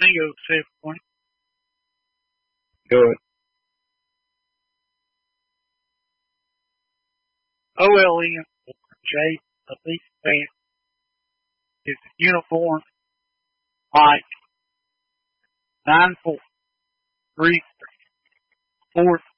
Bingo 720. Good. OLM J Elite Band is uniform Mike 943343.